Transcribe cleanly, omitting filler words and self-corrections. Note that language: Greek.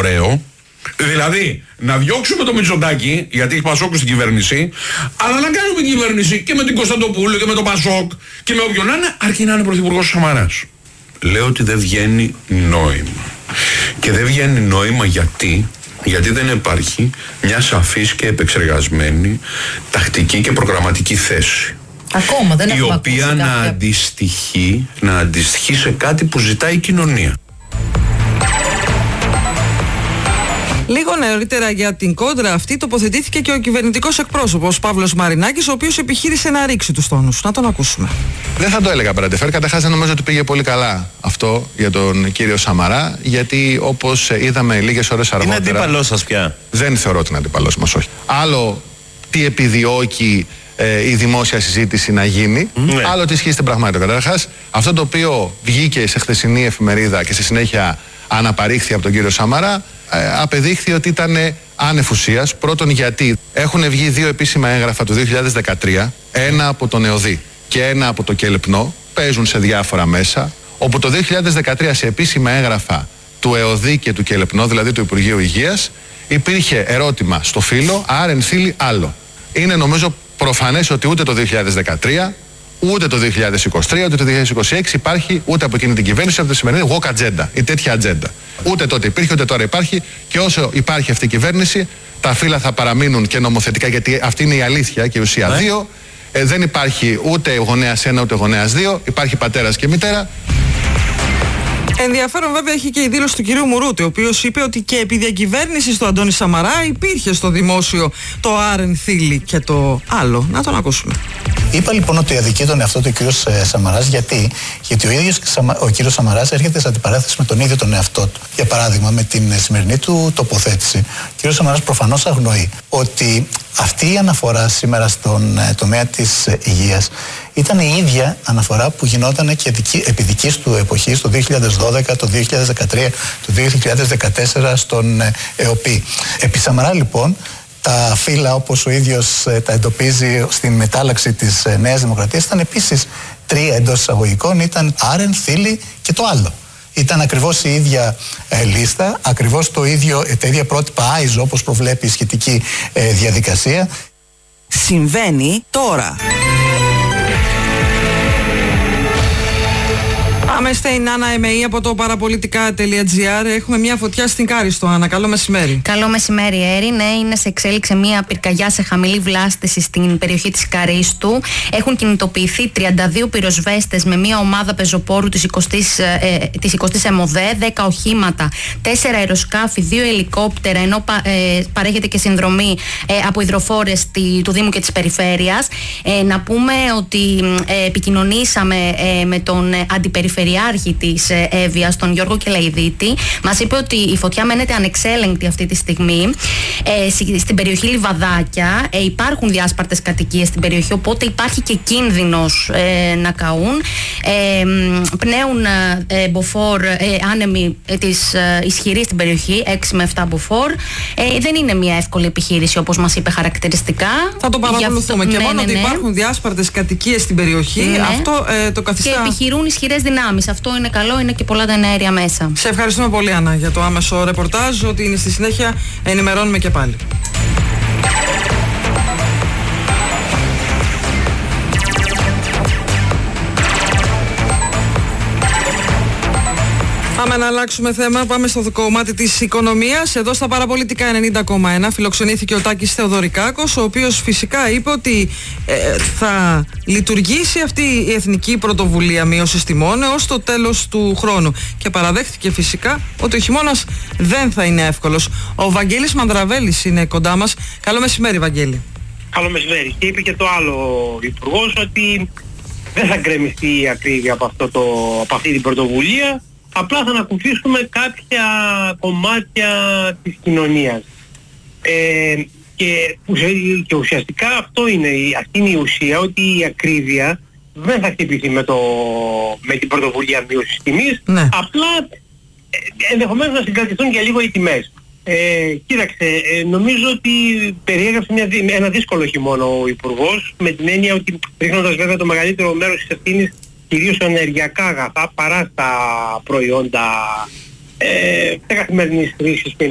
ωραίο. Δηλαδή, να διώξουμε το Μητσοτάκη, γιατί έχει Πασόκ στην κυβέρνηση, αλλά να κάνουμε κυβέρνηση και με την Κωνσταντοπούλου και με τον Πασόκ και με όποιον να είναι, αρκεί να είναι πρωθυπουργός ο Σαμαράς. Λέω ότι δεν βγαίνει νόημα. Και δεν βγαίνει νόημα γιατί δεν υπάρχει μια σαφής και επεξεργασμένη τακτική και προγραμματική θέση. Ακόμα δεν η οποία να αντιστοιχεί σε κάτι που ζητάει η κοινωνία. Λίγο νωρίτερα για την κόντρα αυτή τοποθετήθηκε και ο κυβερνητικός εκπρόσωπος Παύλος Μαρινάκης, ο οποίος επιχείρησε να ρίξει τους τόνους. Να τον ακούσουμε. Δεν θα το έλεγα Μπραντεφέρ. Καταρχάς δεν νομίζω ότι πήγε πολύ καλά αυτό για τον κύριο Σαμαρά, γιατί όπως είδαμε λίγες ώρες αργότερα. Είναι αντίπαλός σας πια? Δεν θεωρώ ότι είναι αντίπαλός μας, όχι. Άλλο τι επιδιώκει η δημόσια συζήτηση να γίνει, άλλο τι ισχύει στην πραγματικότητα. Καταρχάς, αυτό το οποίο βγήκε σε χθεσινή εφημερίδα και στη συνέχεια αναπαρήχθη από τον κύριο Σαμαρά, απεδείχθη ότι ήταν άνευ ουσίας. Πρώτον, γιατί έχουν βγει δύο επίσημα έγγραφα του 2013, ένα από τον ΕΟΔΗ και ένα από το ΚΕΛΠΝΟ, παίζουν σε διάφορα μέσα, όπου το 2013 σε επίσημα έγγραφα του ΕΟΔΗ και του ΚΕΛΠΝΟ, δηλαδή του Υπουργείου Υγείας, υπήρχε ερώτημα στο φύλλο, άρεν θύλη άλλο. Είναι νομίζω προφανές ότι ούτε το 2013, ούτε το 2023, ούτε το 2026 υπάρχει, ούτε από εκείνη την κυβέρνηση, από τη σημερινή walk agenda ή τέτοια agenda. Ούτε τότε υπήρχε, ούτε τώρα υπάρχει, και όσο υπάρχει αυτή η κυβέρνηση, τα φύλλα θα παραμείνουν και νομοθετικά, γιατί αυτή είναι η αλήθεια και η ουσία. Δύο, δεν υπάρχει ούτε γονέας 1 ούτε γονέας 2, υπάρχει πατέρας και μητέρα. Ενδιαφέρον βέβαια έχει και η δήλωση του κυρίου Μουρούτη, ο οποίος είπε ότι και επί διακυβέρνησης του Αντώνη Σαμαρά υπήρχε στο δημόσιο το άρεν θύλη και το άλλο. Να τον ακούσουμε. Είπα λοιπόν ότι αδικεί τον εαυτό του ο κύριος Σαμαράς. Γιατί ο ίδιος ο κύριος Σαμαράς έρχεται σε αντιπαράθεση με τον ίδιο τον εαυτό του. Για παράδειγμα, με την σημερινή του τοποθέτηση, ο κύριος Σαμαράς προφανώς αγνοεί ότι αυτή η αναφορά σήμερα στον τομέα της υγείας ήταν η ίδια αναφορά που γινόταν και επί δικής του εποχής το 2012, το 2013, το 2014 στον ΕΟΠΗ. Επί Σαμαρά λοιπόν, τα φύλλα όπως ο ίδιος τα εντοπίζει στην μετάλλαξη της Νέας Δημοκρατίας ήταν επίσης τρία εντός εισαγωγικών, ήταν άρεν, θύλη και το άλλο. Ήταν ακριβώς η ίδια λίστα, ακριβώς τα ίδια πρότυπα ISO όπως προβλέπει η σχετική διαδικασία. Συμβαίνει τώρα. Πάμε στην Άννα Εμεή από το παραπολιτικά.gr. Έχουμε μια φωτιά στην Κάριστο, Άννα. Καλό μεσημέρι. Καλό μεσημέρι, Έρη. Ναι, είναι σε εξέλιξη μια πυρκαγιά σε χαμηλή βλάστηση στην περιοχή της Καρίστου. Έχουν κινητοποιηθεί 32 πυροσβέστες με μια ομάδα πεζοπόρου της 20ης ΕΜΟΔΕ, 10 οχήματα, 4 αεροσκάφη, 2 ελικόπτερα, ενώ παρέχεται και συνδρομή από υδροφόρες του Δήμου και της Περιφέρειας. Να πούμε ότι επικοινωνήσαμε με τον αντιπεριφερειάρχη της Εύβοιας, τον Γιώργο Κελαϊδίτη. Μας είπε ότι η φωτιά μένεται ανεξέλεγκτη αυτή τη στιγμή στην περιοχή Λιβαδάκια. Υπάρχουν διάσπαρτες κατοικίες στην περιοχή, οπότε υπάρχει και κίνδυνος να καούν. Πνέουν μποφόρ άνεμοι της ισχυρής στην περιοχή, 6 με 7 μποφόρ. Δεν είναι μια εύκολη επιχείρηση όπως μας είπε χαρακτηριστικά. Θα το παρακολουθούμε. Και μόνο ότι υπάρχουν διάσπαρτες κατοικίες στην περιοχή, αυτό το καθιστά. Και επιχειρούν ισχυρές δυνάμεις. Αυτό είναι καλό, είναι και πολλά τα αέρια μέσα. Σε ευχαριστούμε πολύ, Άννα, για το άμεσο ρεπορτάζ. Ότι είναι στη συνέχεια ενημερώνουμε και πάλι. Πάμε να αλλάξουμε θέμα, πάμε στο κομμάτι της οικονομίας. Εδώ στα Παραπολιτικά 90,1 φιλοξενήθηκε ο Τάκης Θεοδωρικάκος, ο οποίος φυσικά είπε ότι θα λειτουργήσει αυτή η εθνική πρωτοβουλία μείωσης τιμών έως το τέλος του χρόνου. Και παραδέχτηκε φυσικά ότι ο χειμώνας δεν θα είναι εύκολος. Ο Βαγγέλης Μανδραβέλης είναι κοντά μας. Καλό μεσημέρι, Βαγγέλη. Καλό μεσημέρι. Και είπε και το άλλο υπουργός, ότι δεν θα γκρεμιστεί η ακρίβεια από αυτή την πρωτοβουλία. Απλά θα ανακουφίσουμε κάποια κομμάτια της κοινωνίας. Και ουσιαστικά αυτή είναι η ουσία, ότι η ακρίβεια δεν θα χτυπηθεί με την πρωτοβουλία μείωσης τιμής. Ναι. Απλά ενδεχομένως να συγκρατηθούν για λίγο οι τιμές. Κοίταξε, νομίζω ότι περιέγραψε ένα δύσκολο χειμώνα ο υπουργός, με την έννοια ότι ρίχνοντας βέβαια το μεγαλύτερο μέρος της ευθύνης κυρίως στα ενεργειακά αγαθά παρά στα προϊόντα καθημερινής χρήσης